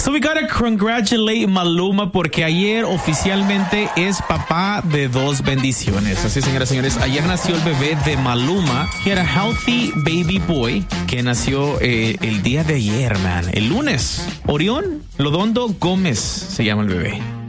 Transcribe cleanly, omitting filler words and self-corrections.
So we gotta congratulate Maluma porque ayer oficialmente es papá de 2 bendiciones. Así, señoras y señores, ayer nació el bebé de Maluma, que era Healthy Baby Boy, que nació el día de ayer, man. El lunes. Orión Lodondo Gómez se llama el bebé.